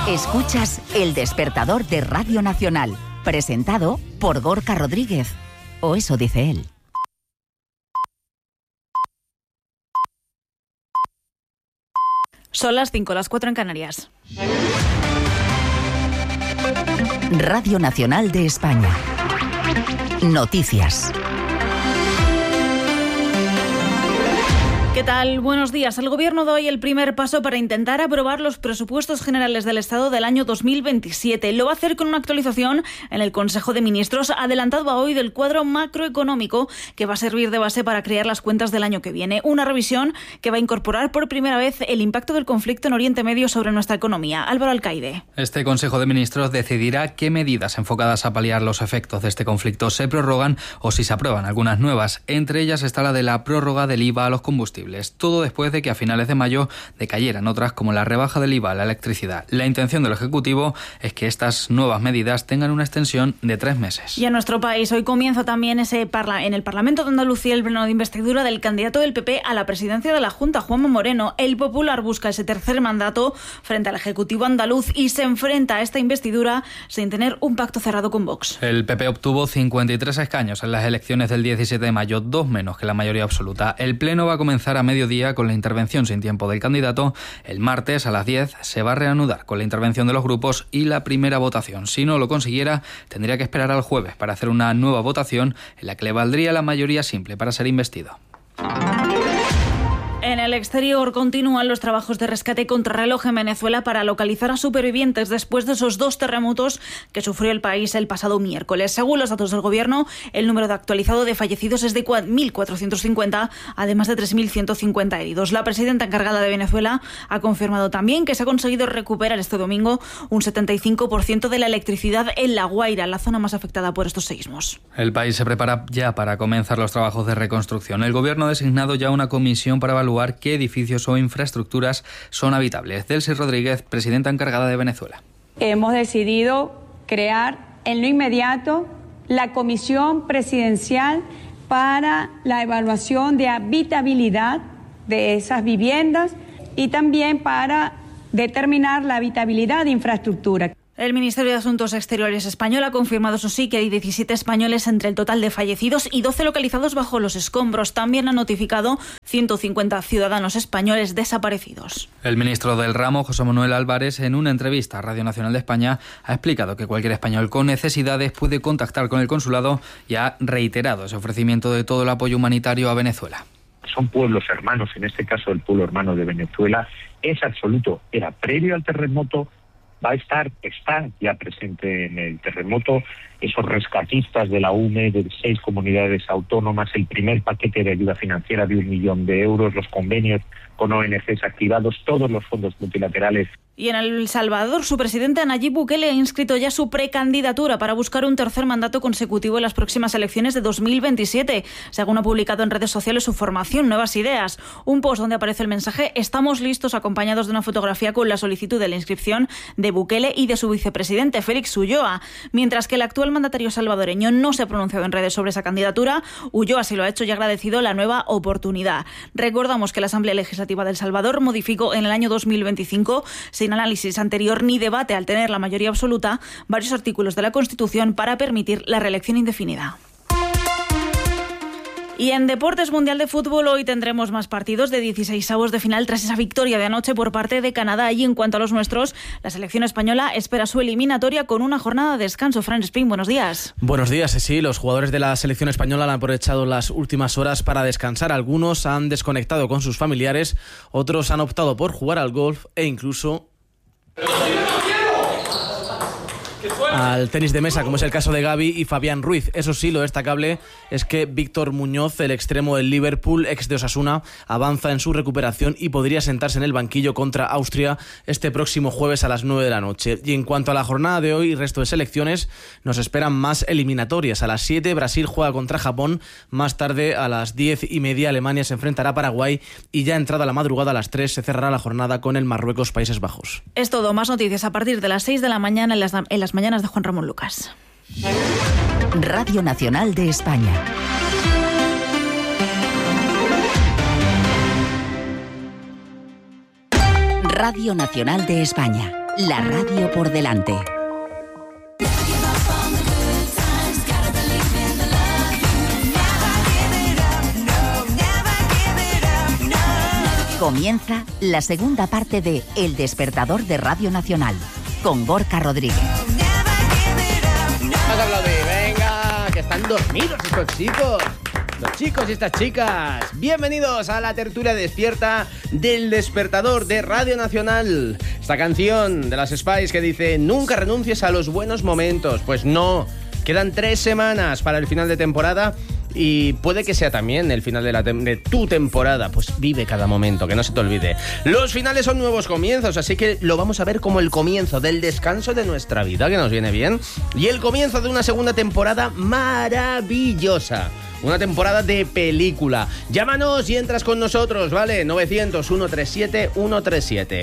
Escuchas El Despertador de Radio Nacional, presentado por Gorka Rodríguez. O eso dice él. Son las 5, las 4 en Canarias. Radio Nacional de España. Noticias. ¿Qué tal? Buenos días. El Gobierno da hoy el primer paso para intentar aprobar los presupuestos generales del Estado del año 2027. Lo va a hacer con una actualización en el Consejo de Ministros adelantado a hoy del cuadro macroeconómico que va a servir de base para crear las cuentas del año que viene. Una revisión que va a incorporar por primera vez el impacto del conflicto en Oriente Medio sobre nuestra economía. Álvaro Alcaide. Este Consejo de Ministros decidirá qué medidas enfocadas a paliar los efectos de este conflicto se prorrogan o si se aprueban algunas nuevas. Entre ellas está la de la prórroga del IVA a los combustibles. Todo después de que a finales de mayo decayeran otras como la rebaja del IVA a la electricidad. La intención del Ejecutivo es que estas nuevas medidas tengan una extensión de 3 meses. Y en nuestro país hoy comienza también en el Parlamento de Andalucía el pleno de investidura del candidato del PP a la presidencia de la Junta, Juanma Moreno. El Popular busca ese tercer mandato frente al Ejecutivo andaluz y se enfrenta a esta investidura sin tener un pacto cerrado con Vox. El PP obtuvo 53 escaños en las elecciones del 17 de mayo, 2 menos que la mayoría absoluta. El pleno va a comenzar a mediodía con la intervención sin tiempo del candidato. El martes a las 10 se va a reanudar con la intervención de los grupos y la primera votación. Si no lo consiguiera, tendría que esperar al jueves para hacer una nueva votación en la que le valdría la mayoría simple para ser investido. En el exterior continúan los trabajos de rescate contrarreloj en Venezuela para localizar a supervivientes después de esos 2 terremotos que sufrió el país el pasado miércoles. Según los datos del Gobierno, el número actualizado de fallecidos es de 1.450, además de 3.150 heridos. La presidenta encargada de Venezuela ha confirmado también que se ha conseguido recuperar este domingo un 75% de la electricidad en La Guaira, la zona más afectada por estos seísmos. El país se prepara ya para comenzar los trabajos de reconstrucción. El Gobierno ha designado ya una comisión para evaluar qué edificios o infraestructuras son habitables. Delcy Rodríguez, presidenta encargada de Venezuela. Hemos decidido crear en lo inmediato la Comisión Presidencial para la evaluación de habitabilidad de esas viviendas y también para determinar la habitabilidad de infraestructura. El Ministerio de Asuntos Exteriores español ha confirmado, eso sí, que hay 17 españoles entre el total de fallecidos y 12 localizados bajo los escombros. También ha notificado 150 ciudadanos españoles desaparecidos. El ministro del ramo, José Manuel Álvarez, en una entrevista a Radio Nacional de España, ha explicado que cualquier español con necesidades puede contactar con el consulado y ha reiterado ese ofrecimiento de todo el apoyo humanitario a Venezuela. Son pueblos hermanos, en este caso el pueblo hermano de Venezuela, es absoluto, era previo al terremoto, está ya presente en el terremoto, esos rescatistas de la UNE, de 6 comunidades autónomas, el primer paquete de ayuda financiera de 1 millón de euros, los convenios con ONGs activados, todos los fondos multilaterales. Y en El Salvador, su presidente Nayib Bukele ha inscrito ya su precandidatura para buscar un tercer mandato consecutivo en las próximas elecciones de 2027. Según ha publicado en redes sociales su formación Nuevas Ideas, un post donde aparece el mensaje "Estamos listos", acompañados de una fotografía con la solicitud de la inscripción de Bukele y de su vicepresidente Félix Ulloa. Mientras que el actual mandatario salvadoreño no se ha pronunciado en redes sobre esa candidatura, Ulloa sí lo ha hecho y ha agradecido la nueva oportunidad. Recordamos que la Asamblea Legislativa de El Salvador modificó en el año 2025, sin análisis anterior ni debate al tener la mayoría absoluta, varios artículos de la Constitución para permitir la reelección indefinida. Y en Deportes Mundial de Fútbol hoy tendremos más partidos de 16avos de final tras esa victoria de anoche por parte de Canadá. Y en cuanto a los nuestros, la selección española espera su eliminatoria con una jornada de descanso. Fran Espín, buenos días. Buenos días, sí. Los jugadores de la selección española han aprovechado las últimas horas para descansar. Algunos han desconectado con sus familiares, otros han optado por jugar al golf e incluso al tenis de mesa, como es el caso de Gavi y Fabián Ruiz. Eso sí, lo destacable es que Víctor Muñoz, el extremo del Liverpool, ex de Osasuna, avanza en su recuperación y podría sentarse en el banquillo contra Austria este próximo jueves a las 9 de la noche. Y en cuanto a la jornada de hoy y resto de selecciones, nos esperan más eliminatorias. A las 7 Brasil juega contra Japón, más tarde a las 10:30 Alemania se enfrentará a Paraguay y ya entrada la madrugada a las 3 se cerrará la jornada con el Marruecos-Países Bajos. Es todo, más noticias a partir de las 6 de la mañana en las mañanas de Juan Ramón Lucas. Radio Nacional de España. Radio Nacional de España. la radio por delante. Comienza la segunda parte de El Despertador de Radio Nacional, con Gorka Rodríguez. Has hablado de, venga, que están dormidos estos chicos. Los chicos y estas chicas. Bienvenidos a la tertulia despierta del Despertador de Radio Nacional. Esta canción de las Spice que dice, nunca renuncies a los buenos momentos. Pues no, quedan 3 semanas para el final de temporada. Y puede que sea también el final de tu temporada. Pues vive cada momento, que no se te olvide. Los finales son nuevos comienzos, así que lo vamos a ver como el comienzo del descanso de nuestra vida, que nos viene bien. Y el comienzo de una segunda temporada maravillosa. Una temporada de película. Llámanos y entras con nosotros, ¿vale? 900-137-137.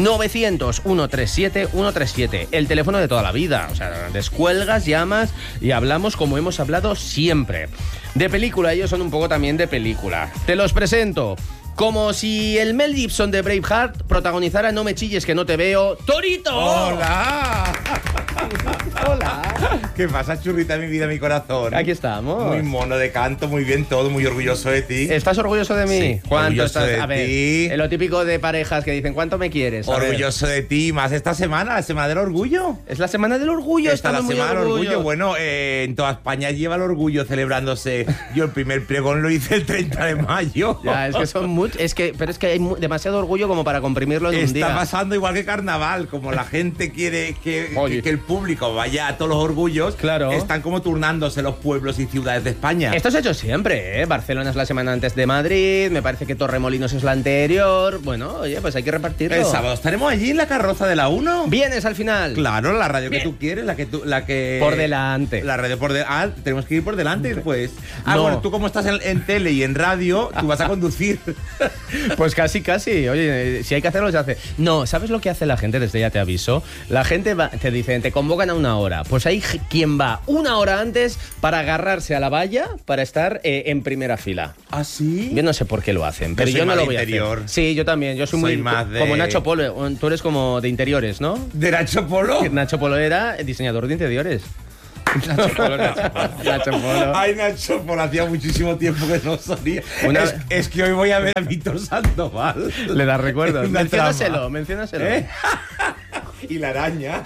900-137-137. El teléfono de toda la vida. O sea, descuelgas, llamas y hablamos como hemos hablado siempre. De película, ellos son un poco también de película. Te los presento. Como si el Mel Gibson de Braveheart protagonizara No me chilles que no te veo, ¡Torito! ¡Hola! ¡Hola! ¿Qué pasa, churrita, mi vida, mi corazón? Aquí estamos. Muy mono de canto, muy bien todo, muy orgulloso de ti. ¿Estás orgulloso de mí? Sí, ¿Cuánto orgulloso estás? de A ver, ti. lo típico de parejas que dicen, ¿cuánto me quieres? A ver. Orgulloso de ti, más esta semana, la semana del orgullo. Es la semana del orgullo. Está la estamos muy semana del orgullo. orgullosos. Bueno, en toda España lleva el orgullo celebrándose. Yo el primer pregón lo hice el 30 de mayo. Ya, es que son muchos. Pero es que hay demasiado orgullo como para comprimirlo en un día. Está pasando igual que carnaval, como la gente quiere que el público vaya a todos los orgullos, claro. Están como turnándose los pueblos y ciudades de España. Esto se ha hecho siempre, ¿eh? Barcelona es la semana antes de Madrid, me parece que Torremolinos es la anterior. Bueno, oye, pues hay que repartirlo. El sábado estaremos allí en la carroza de la 1. ¿Vienes al final? Claro, la radio que tú quieres, la que... Por delante. La radio por delante. Ah, tenemos que ir por delante después. No. Bueno, tú como estás en tele y en radio, tú vas a conducir. Pues casi. Oye, si hay que hacerlo, se hace. No, ¿sabes lo que hace la gente? Desde ya te aviso. La gente va, te dicen, te convocan a 1 hora. Pues hay quien va 1 hora antes para agarrarse a la valla para estar en primera fila. ¿Ah, sí? Yo no sé por qué lo hacen, pero soy yo no más lo de voy a interior. hacer. Sí, yo también. Yo soy muy más de... como Nacho Polo. Tú eres como de interiores, ¿no? ¿De Nacho Polo? Nacho Polo era diseñador de interiores. Nacho Polo. Ay, Nacho Polo, hacía muchísimo tiempo que no salía. Es que hoy voy a ver a Víctor Sandoval. Le das recuerdos. Menciónaselo. ¿Eh? Y la araña.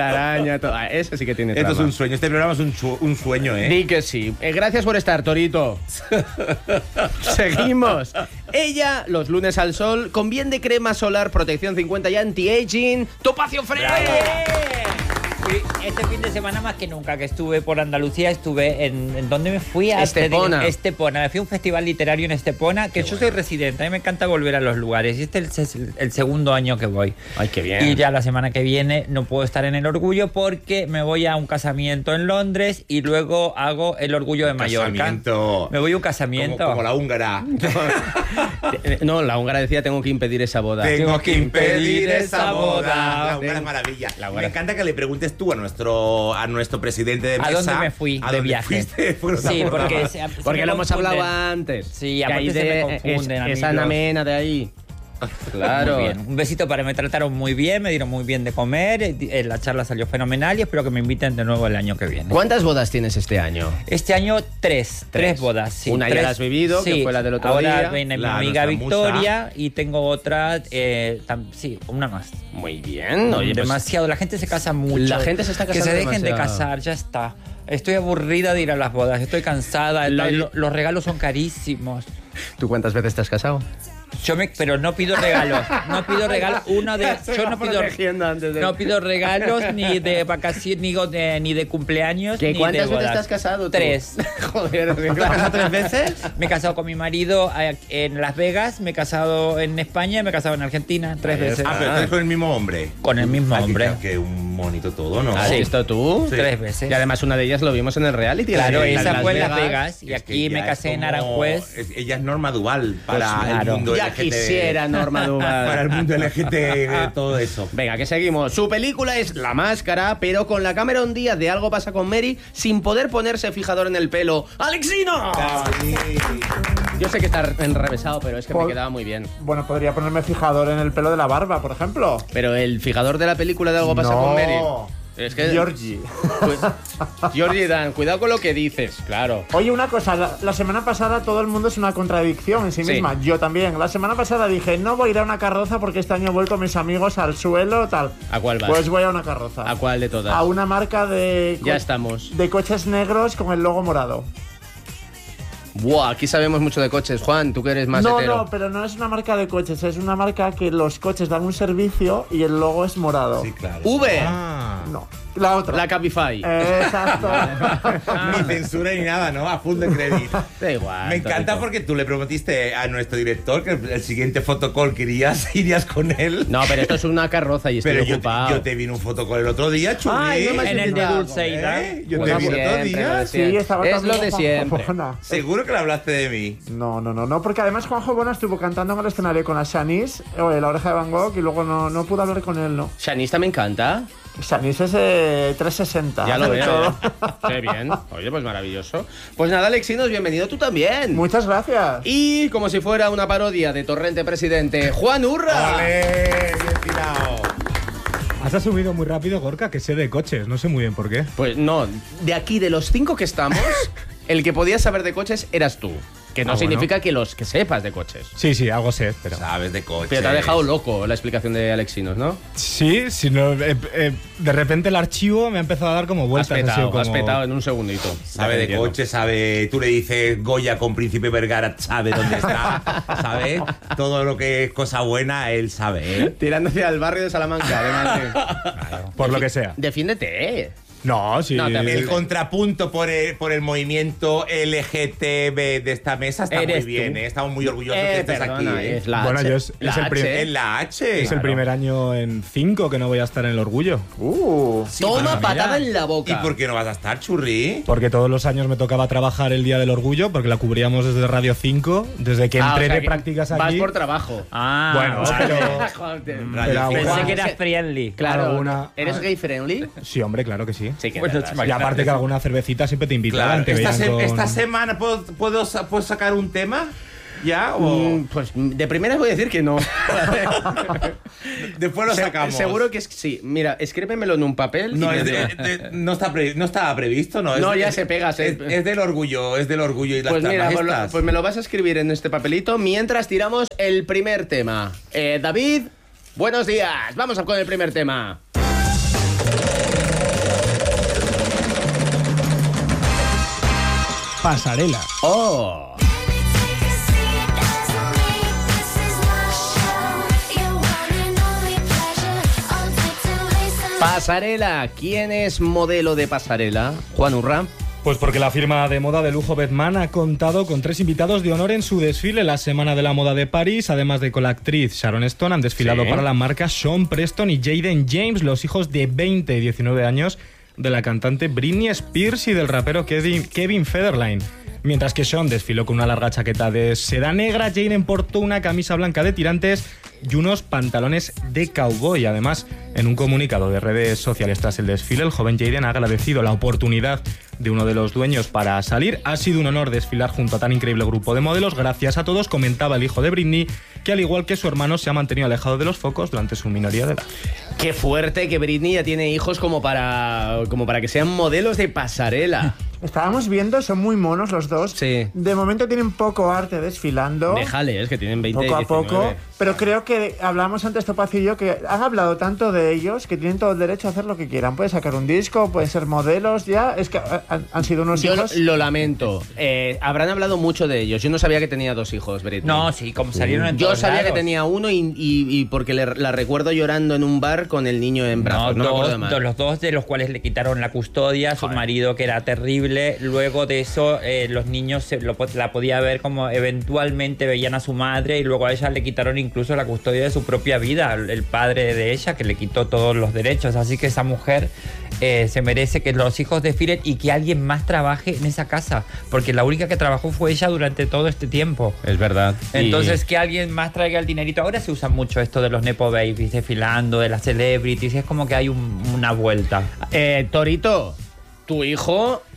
Ese sí que tiene Esto trama. es un sueño. Este programa es un sueño, ¿eh? Di que sí. Gracias por estar, Torito. Seguimos. Ella, los lunes al sol, con bien de crema solar, protección 50 y anti-aging, Topacio Freire. Este fin de semana más que nunca que estuve por Andalucía, estuve en ¿dónde me fui? A Estepona. Estepona. Me fui a un festival literario en Estepona, que yo soy residente, a mí me encanta volver a los lugares. Y este es el segundo año que voy. Ay, qué bien. Y ya la semana que viene no puedo estar en el Orgullo porque me voy a un casamiento en Londres y luego hago el Orgullo de Mallorca. Casamiento. Me voy a un casamiento. Como la húngara. No, la húngara decía, tengo que impedir esa boda. Tengo que impedir esa boda. La húngara Tengo- es maravilla. La húngara. Me encanta que le preguntes tú a nuestro presidente de mesa. ¿A dónde me fui ¿A de dónde viaje? fuiste? Pues no te Sí, acordabas. porque lo me hemos confunden. hablado antes. Sí, Que aparte ahí se me confunden a mí esa los- namena de ahí. Claro. Muy bien. Un besito para me trataron muy bien, me dieron muy bien de comer, la charla salió fenomenal y espero que me inviten de nuevo el año que viene. ¿Cuántas bodas tienes este año? Este año tres bodas. Sí, Una ya tres. la has vivido, que Sí, fue la del otro ahora día. viene mi La amiga nuestra Victoria y tengo otra, sí, una más. Muy bien. Oye, pues, Demasiado, la gente se casa mucho. La gente se está Que casando se dejen demasiado. de casar, ya está. Estoy aburrida de ir a las bodas, estoy cansada, los regalos son carísimos. ¿Tú cuántas veces te has casado? Pero no pido regalos. No pido regalos. Yo no pido regalos ni de vacaciones, ni de cumpleaños. ¿Qué? Ni ¿Cuántas de veces bodas. te has casado tú? 3. Joder, ¿te has casado 3 veces? Me he casado con mi marido en Las Vegas, me he casado en España y me he casado en Argentina 3 veces. Ah, pero estás con el mismo hombre. Con el mismo hombre. Que un monito todo, ¿no? ¿Has Sí. visto tú? Sí. 3 veces. Y además una de ellas lo vimos en el reality. Claro, la de esa Las fue en Las Vegas y Es que aquí ella me es casé en como- Aranjuez. Ella es Norma Duval para Pues el claro. mundo Ya LGT. quisiera Norma Duval. Para el mundo LGT, todo eso. Venga, que seguimos. Su película es La Máscara, pero con la Cameron Díaz de Algo pasa con Mary, sin poder ponerse fijador en el pelo. ¡Alexino! Yo sé que está enrevesado, pero es que me quedaba muy bien. Bueno, podría ponerme fijador en el pelo de la barba, por ejemplo. Pero el fijador de la película de Algo pasa con Mary. Es que Georgie. Georgie Dan, cuidado con lo que dices, claro. Oye, una cosa, la semana pasada todo el mundo es una contradicción en sí misma. Yo también. La semana pasada dije, no voy a ir a una carroza porque este año voy con mis amigos al suelo, tal. ¿A cuál vas? Pues voy a una carroza. ¿A cuál de todas? A una marca de... Ya estamos. De coches negros con el logo morado. Buah, aquí sabemos mucho de coches. Juan, tú que eres más hetero. No, pero no es una marca de coches, es una marca que los coches dan un servicio y el logo es morado. Sí, claro. ¿V? No, la otra. La Cabify. Exacto. Ni censura ni nada, ¿no? A full de crédito. Da igual. Me encanta porque tú le prometiste a nuestro director que el siguiente fotocall que irías con él. No, pero esto es una carroza y estoy pero ocupado. yo te vi en un fotocall el otro día, Churri. Ay, no me has En el de invitado. Dulceida. Yo te vi el otro día. Sí, estaba es también lo de Juanjo siempre. Bona. Seguro que le hablaste de mí. No, porque además Juanjo Bona estuvo cantando en el escenario con la Shanice, La Oreja de Van Gogh, y luego no pude hablar con él, ¿no? Shanice me encanta. Shanice es 360. Ya lo veo. Todo. Qué bien. Oye, pues maravilloso. Pues nada, Alexinos, bienvenido tú también. Muchas gracias. Y como si fuera una parodia de Torrente Presidente, Juan Urra. ¡Ole! Bien tirado. Has asumido muy rápido, Gorka, que sé de coches. No sé muy bien por qué. Pues no, de aquí, de los 5 que estamos, el que podías saber de coches eras tú. Que no significa que los que sepas de coches. Sí, algo sé, pero... Sabes de coches. Pero te ha dejado loco la explicación de Alexinos, ¿no? Sí, de repente el archivo me ha empezado a dar como vueltas. Has petado en un segundito. Sabe de coches, sabe... Tú le dices Goya con Príncipe Vergara, sabe dónde está, ¿sabes? Todo lo que es cosa buena, él sabe, ¿eh? Tirando hacia el barrio de Salamanca, además. Claro. Por lo que sea. Defiéndete. No, sí. No, El contrapunto por el movimiento LGTB de esta mesa está muy bien, ¿eh? Estamos muy orgullosos que estés aquí, ¿eh? Es la Bueno, H. yo es la H. Es el primer año en 5 que no voy a estar en el orgullo. Sí, Toma pero patada mira. en la boca. ¿Y por qué no vas a estar, Churri? Porque todos los años me tocaba trabajar el Día del Orgullo, porque la cubríamos desde Radio 5, desde que entré de prácticas aquí. Vas por trabajo. Bueno, pero Pensé que eras friendly. Claro, ¿eres gay friendly? Sí, hombre, claro que sí. Sí, que Bueno, Y aparte que alguna cervecita siempre te invitaban. Claro. Te Esta semana ¿puedo sacar un tema? ¿Ya? ¿O? Pues de primeras voy a decir que no. Después lo sacamos. Seguro que sí. Mira, escríbemelo en un papel. No, no estaba previsto, ¿no? No, ya se pega. Es del orgullo y las Pues mira, estas. pues me lo vas a escribir en este papelito mientras tiramos el primer tema. David, buenos días. Vamos con el primer tema. Pasarela. ¡Oh! Pasarela. ¿Quién es modelo de pasarela? Juan Urra. Pues porque la firma de moda de lujo Bedman ha contado con 3 invitados de honor en su desfile. La Semana de la Moda de París, además de con la actriz Sharon Stone, han desfilado para la marca Sean Preston y Jaden James, los hijos de 20 y 19 años de la cantante Britney Spears y del rapero Kevin Federline. Mientras que Sean desfiló con una larga chaqueta de seda negra, Jaden portó una camisa blanca de tirantes y unos pantalones de cowboy. Además, en un comunicado de redes sociales tras el desfile, el joven Jaden ha agradecido la oportunidad de uno de los dueños para salir. Ha sido un honor desfilar junto a tan increíble grupo de modelos. Gracias a todos, comentaba el hijo de Britney, que al igual que su hermano se ha mantenido alejado de los focos durante su minoría de edad. Qué fuerte que Britney ya tiene hijos como para que sean modelos de pasarela. Estábamos viendo, son muy monos los dos. Sí. De momento tienen poco arte desfilando. Déjale, es que tienen 20 poco a 19. poco. Pero creo que hablamos antes Topacio y yo que han hablado tanto de ellos que tienen todo el derecho a hacer lo que quieran. Pueden sacar un disco, pueden ser modelos, ya. Es que han sido unos hijos. Yo lo lamento. Habrán hablado mucho de ellos. Yo no sabía que tenía 2 hijos, Britney. No, sí, como salieron en Yo todos sabía lados. que tenía uno y porque la recuerdo llorando en un bar con el niño en brazos. No me acuerdo más. Los dos de los cuales le quitaron la custodia, su marido que era terrible. Luego de eso, los niños la podía ver como eventualmente veían a su madre y luego a ella le quitaron incluso la custodia de su propia vida, el padre de ella que le quitó todos los derechos. Así que esa mujer se merece que los hijos desfilen y que alguien más trabaje en esa casa, porque la única que trabajó fue ella durante todo este tiempo. Es verdad. Entonces que alguien más traiga el dinerito. Ahora se usa mucho esto de los nepo babies desfilando, de las celebrities, es como que hay una vuelta. Torito, tu hijo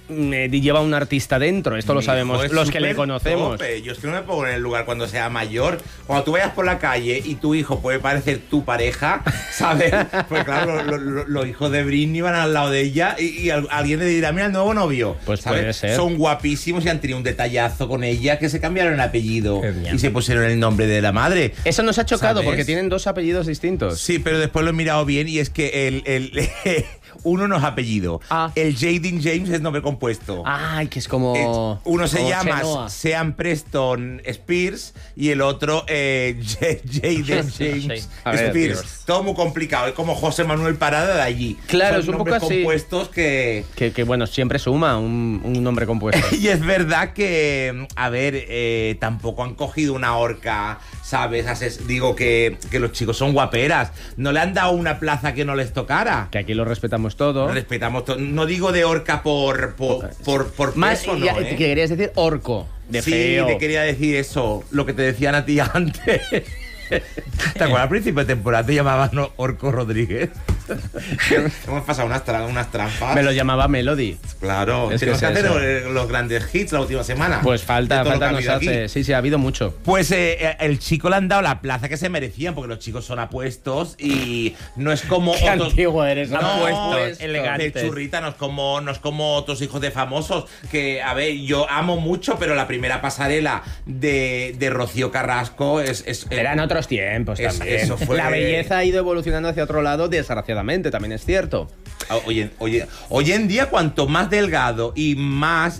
lleva un artista dentro. Esto lo sabemos los que le conocemos. Tope. Yo es que no me pongo en el lugar cuando sea mayor. Cuando tú vayas por la calle y tu hijo puede parecer tu pareja, ¿sabes? Pues claro, los hijos de Britney van al lado de ella y alguien le dirá, mira, el nuevo novio. Pues ¿sabes? puede ser. Son guapísimos y han tenido un detallazo con ella que se cambiaron el apellido y se pusieron el nombre de la madre. Eso nos ha chocado, ¿sabes? Porque tienen 2 apellidos distintos. Sí, pero después lo he mirado bien y es que uno no es apellido. El Jaden James es nombre compuesto. Ay, que es como... Uno se llama Chenoa. Sean Preston Spears y el otro Jaden James Spears. Todo muy complicado. Es como José Manuel Parada de allí. Claro, son es un poco nombres así. compuestos que bueno, siempre suma un nombre compuesto. Y es verdad que, a ver, tampoco han cogido una horca, ¿sabes? Digo que los chicos son guaperas. No le han dado una plaza que no les tocara. Que aquí lo respetamos todo. Respetamos todo. No digo de horca por Más, peso, no, que querías decir orco, de feo. Sí, te quería decir eso, lo que te decían a ti antes. ¿Te acuerdas al principio de temporada te llamaban Orco Rodríguez? Hemos pasado unas trampas. Me lo llamaba Melody. Claro, tenemos que hacer los grandes hits la última semana. Pues falta nos hace. Sí, ha habido mucho. Pues el chico le han dado la plaza que se merecían, porque los chicos son apuestos y no es como Qué otros. antiguo eres, apuestos, elegantes. De churrita, no es como otros hijos de famosos. Que, a ver, yo amo mucho, pero la primera pasarela de Rocío Carrasco eran otros tiempos también. Eso fue... La belleza ha ido evolucionando hacia otro lado, desgraciadamente, también es cierto. Hoy en día, cuanto más delgado y más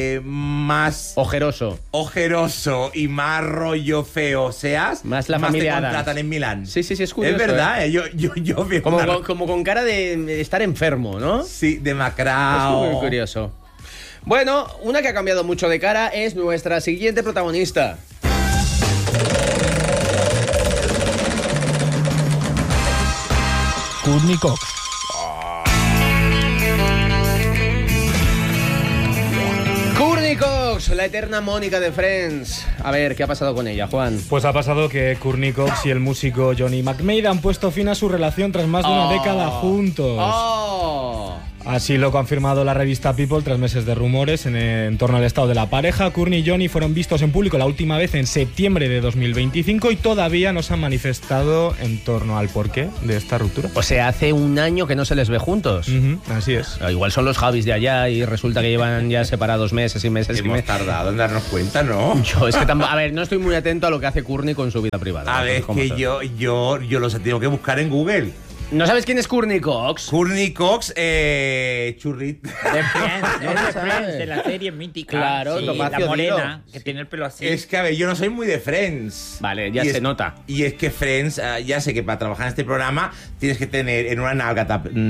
ojeroso y más rollo feo seas, más te contratan en Milán. Sí, es curioso. Es verdad, yo veo como con cara de estar enfermo, ¿no? Sí, demacrado. Es muy curioso. Bueno, una que ha cambiado mucho de cara es nuestra siguiente protagonista. Courtney Cox. Courtney Cox, la eterna Mónica de Friends. A ver, ¿qué ha pasado con ella, Juan? Pues ha pasado que Courtney Cox y el músico Johnny McMahon han puesto fin a su relación tras más de una década juntos. Así lo ha confirmado la revista People tras meses de rumores en torno al estado de la pareja. Courtney y Johnny fueron vistos en público la última vez en septiembre de 2025 y todavía no se han manifestado en torno al porqué de esta ruptura. O sea, hace un año que no se les ve juntos. Así es. Igual son los Javis de allá y resulta que llevan ya separados meses y meses. Hemos tardado en darnos cuenta, ¿no? Yo es que a ver, no estoy muy atento a lo que hace Courtney con su vida privada. A ver, es que yo los he tenido que buscar en Google. ¿No sabes quién es Courtney Cox? Courtney Cox, churrit. De Friends, de la serie mítica. Claro, sí, Topacio la morena, Dilo. que tiene el pelo así. Es que, a ver, yo no soy muy de Friends. Vale, ya se nota. Y es que Friends, ya sé que para trabajar en este programa tienes que tener en una nalga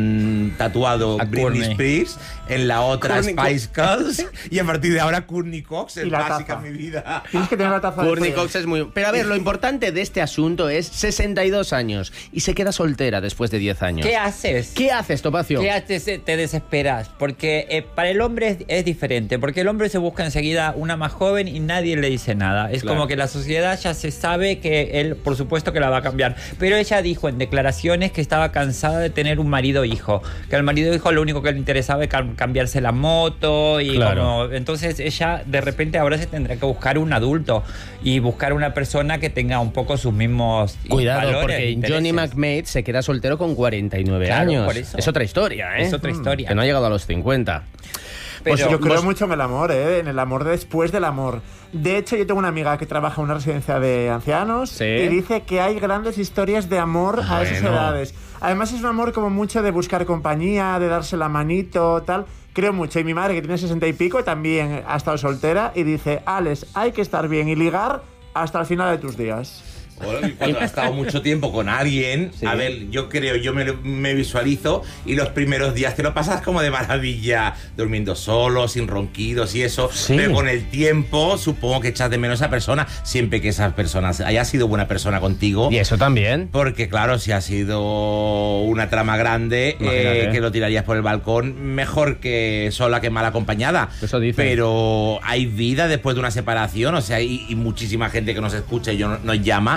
tatuado Britney Spears, en la otra Spice Girls, y a partir de ahora Courtney Cox es básica en mi vida. Tienes que tener la taza de Courtney Friends. Cox es muy... Pero a ver, lo importante de este asunto es 62 años y se queda soltera después de 10 años. ¿Qué haces? ¿Qué haces, Topacio? ¿Qué haces? Te desesperas. Porque para el hombre es diferente. Porque el hombre se busca enseguida una más joven y nadie le dice nada. Es como que la sociedad ya se sabe que él, por supuesto, que la va a cambiar. Pero ella dijo en declaraciones que estaba cansada de tener un marido-hijo. Que al marido-hijo lo único que le interesaba es cambiarse la moto. Y entonces ella, de repente, ahora se tendrá que buscar un adulto. Y buscar una persona que tenga un poco sus mismos Cuidado, valores, porque intereses. Johnny McMahon se queda soltero con 49 años. Por eso. Es otra historia, ¿eh? Es otra historia. Que no ha llegado a los 50. Pues Pero yo creo mucho en el amor, en el amor después del amor. De hecho, yo tengo una amiga que trabaja en una residencia de ancianos y dice que hay grandes historias de amor a esas edades. Además es un amor como mucho de buscar compañía, de darse la manito, tal. Creo mucho. Y mi madre, que tiene 60 y pico, también ha estado soltera y dice, Alex, hay que estar bien y ligar hasta el final de tus días. Cuando has estado mucho tiempo con alguien, a ver, yo me visualizo y los primeros días te lo pasas como de maravilla, durmiendo solo, sin ronquidos y eso, pero con el tiempo supongo que echas de menos a esa persona, siempre que esa persona haya sido buena persona contigo. Y eso también. Porque claro, si ha sido una trama grande, que lo tirarías por el balcón, mejor que sola que mal acompañada. Eso dice. Pero hay vida después de una separación, o sea, y muchísima gente que nos escucha y nos llama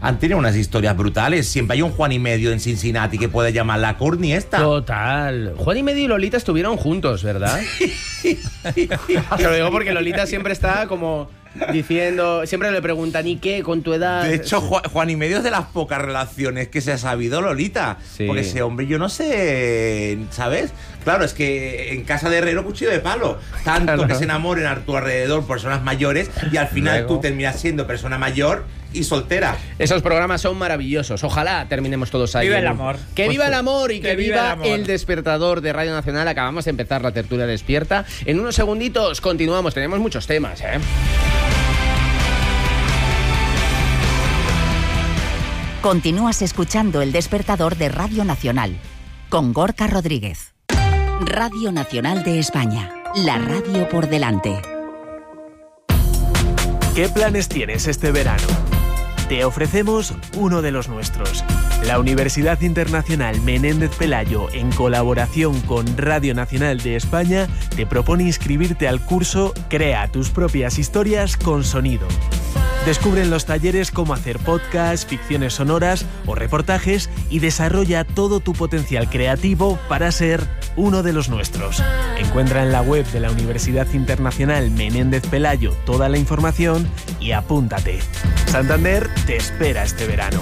han tenido unas historias brutales. Siempre hay un Juan y Medio en Cincinnati que puede llamar la Courtney esta. Total. Juan y Medio y Lolita estuvieron juntos, ¿verdad? Te lo digo porque Lolita siempre está como diciendo, siempre le preguntan, ¿y qué con tu edad? De hecho, Juan y Medio es de las pocas relaciones que se ha sabido Lolita. Sí. Porque ese hombre, yo no sé, ¿sabes? Claro, es que en casa de herrero, cuchillo de palo. Tanto que se enamoren a tu alrededor personas mayores y al final tú terminas siendo persona mayor y soltera. Esos programas son maravillosos. Ojalá terminemos todos ahí. ¡Viva el amor! ¡Que viva el amor y que viva el el despertador de Radio Nacional! Acabamos de empezar la tertulia despierta. En unos segunditos continuamos. Tenemos muchos temas, ¿eh? Continúas escuchando El Despertador de Radio Nacional con Gorka Rodríguez. Radio Nacional de España, la radio por delante. ¿Qué planes tienes este verano? Te ofrecemos uno de los nuestros. La Universidad Internacional Menéndez Pelayo, en colaboración con Radio Nacional de España, te propone inscribirte al curso Crea tus propias historias con sonido. Descubre en los talleres cómo hacer podcasts, ficciones sonoras o reportajes y desarrolla todo tu potencial creativo para ser uno de los nuestros. Encuentra en la web de la Universidad Internacional Menéndez Pelayo toda la información y apúntate. Santander te espera este verano.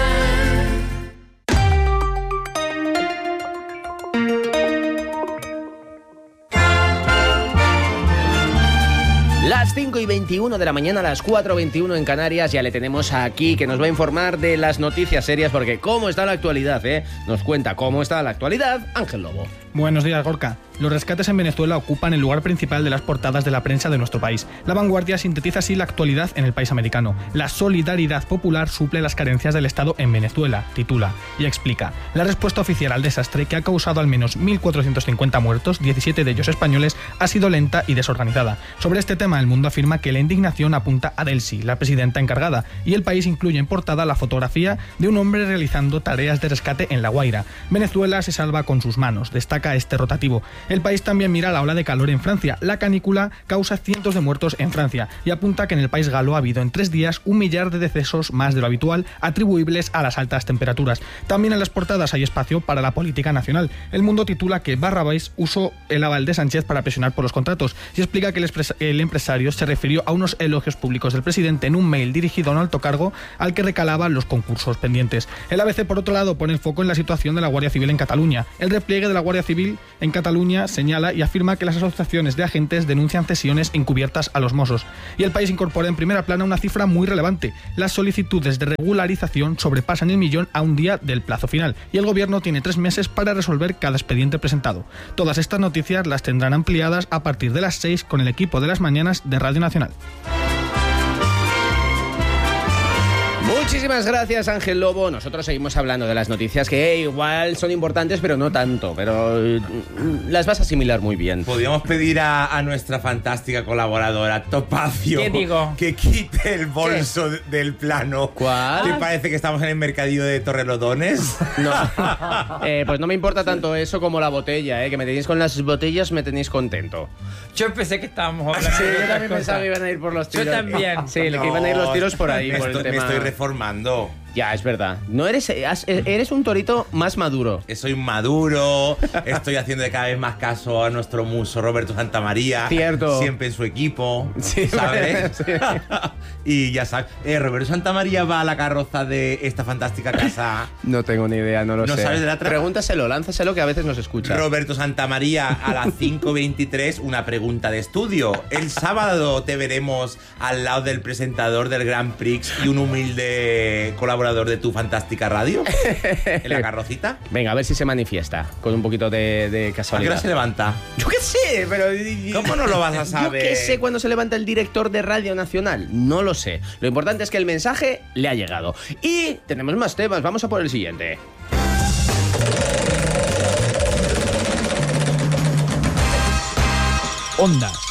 Las 5:21 de la mañana, las 4:21 en Canarias, ya le tenemos aquí que nos va a informar de las noticias serias, porque cómo está la actualidad, nos cuenta cómo está la actualidad Ángel Lobo. Buenos días, Gorka. Los rescates en Venezuela ocupan el lugar principal de las portadas de la prensa de nuestro país. La Vanguardia sintetiza así la actualidad en el país americano. La solidaridad popular suple las carencias del Estado en Venezuela, titula, y explica. La respuesta oficial al desastre, que ha causado al menos 1.450 muertos, 17 de ellos españoles, ha sido lenta y desorganizada. Sobre este tema, El Mundo afirma que la indignación apunta a Delcy, la presidenta encargada, y El País incluye en portada la fotografía de un hombre realizando tareas de rescate en La Guaira. Venezuela se salva con sus manos, destaca este rotativo. El País también mira la ola de calor en Francia. La canícula causa cientos de muertos en Francia y apunta que en el país galo ha habido en 3 días 1 millar de decesos más de lo habitual, atribuibles a las altas temperaturas. También en las portadas hay espacio para la política nacional. El Mundo titula que Barrabás usó el aval de Sánchez para presionar por los contratos y explica que el empresario se refirió a unos elogios públicos del presidente en un mail dirigido a un alto cargo al que recalaba los concursos pendientes. El ABC, por otro lado, pone el foco en la situación de la Guardia Civil en Cataluña. El repliegue de la Guardia Civil en Cataluña señala y afirma que las asociaciones de agentes denuncian cesiones encubiertas a los Mossos. Y El País incorpora en primera plana una cifra muy relevante. Las solicitudes de regularización sobrepasan el 1.000.000 a un día del plazo final y el gobierno tiene 3 meses para resolver cada expediente presentado. Todas estas noticias las tendrán ampliadas a partir de las 6 con el equipo de las mañanas de Radio Nacional. Muchísimas gracias, Ángel Lobo. Nosotros seguimos hablando de las noticias que igual son importantes, pero no tanto, pero las vas a asimilar muy bien. Podríamos pedir a nuestra fantástica colaboradora Topacio que quite el bolso del plano. ¿Cuál? ¿Te parece que estamos en el mercadillo de Torrelodones? No. Pues no me importa tanto eso como la botella, que me tenéis con las botellas, me tenéis contento. Yo pensé que estábamos hablando sí, de yo también cosa. pensaba que iban a ir por los tiros. Yo también. Sí, que iban a ir los tiros por ahí, por el tema. Me estoy reformando. Ya, es verdad. No eres un torito más maduro. Soy maduro, estoy haciendo de cada vez más caso a nuestro muso Roberto Santamaría. Cierto. Siempre en su equipo, sí, ¿sabes? Sí. Y ya sabes, Roberto Santamaría va a la carroza de esta fantástica casa. No tengo ni idea, no lo sé. ¿No sabes de la trama? Pregúntaselo, lánzaselo, que a veces nos escucha. Roberto Santamaría, a las 5:23, una pregunta de estudio. El sábado te veremos al lado del presentador del Grand Prix y un humilde colaborador de tu fantástica radio en la carrocita. Venga, a ver si se manifiesta con un poquito de casualidad. ¿A qué hora se levanta? Yo qué sé, pero... ¿Cómo no lo vas a saber? Yo qué sé cuándo se levanta el director de Radio Nacional. No lo sé. Lo importante es que el mensaje le ha llegado. Y tenemos más temas. Vamos a por el siguiente. Onda,